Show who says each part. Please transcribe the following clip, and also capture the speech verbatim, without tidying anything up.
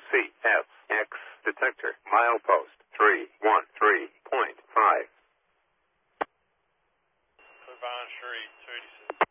Speaker 1: C F X detector, milepost three one three point five.
Speaker 2: Savannah Street, thirty-six.